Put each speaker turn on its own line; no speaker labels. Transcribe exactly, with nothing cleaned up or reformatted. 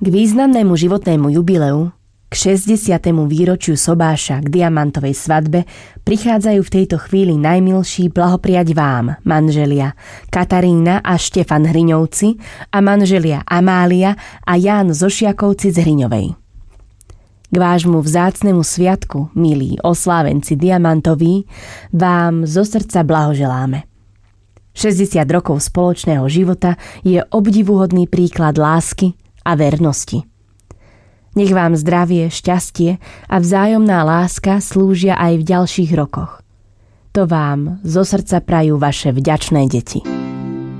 K významnému životnému jubileu, k šesťdesiatemu výročiu sobáša k diamantovej svadbe prichádzajú v tejto chvíli najmilší blahopriať vám, manželia Katarína a Štefan Hriňovci a manželia Amália a Ján Zošiakovci z Hriňovej. K vášmu vzácnemu sviatku, milí oslávenci diamantoví, vám zo srdca blahoželáme. šesťdesiat rokov spoločného života je obdivuhodný príklad lásky a vernosti. Nech vám zdravie, šťastie a vzájomná láska slúžia aj v ďalších rokoch. To vám zo srdca prajú vaše vďačné deti.